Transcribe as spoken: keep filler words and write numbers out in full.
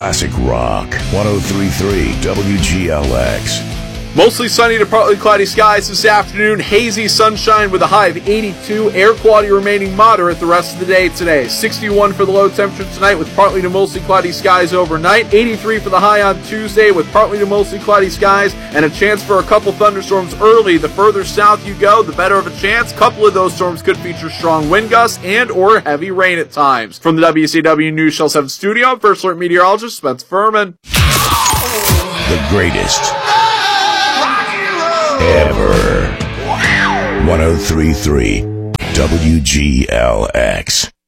Classic Rock, one oh three point three W G L X. Mostly sunny to partly cloudy skies this afternoon. Hazy sunshine with a high of eighty-two. Air quality remaining moderate the rest of the day today. sixty-one for the low temperature tonight with partly to mostly cloudy skies overnight. eighty-three for the high on Tuesday with partly to mostly cloudy skies and a chance for a couple thunderstorms early. The further south you go, the better of a chance. A couple of those storms could feature strong wind gusts and or heavy rain at times. From the W C W News Channel seven studio, First Alert meteorologist Spencer Furman. The greatest ever. one oh three point three W G L X.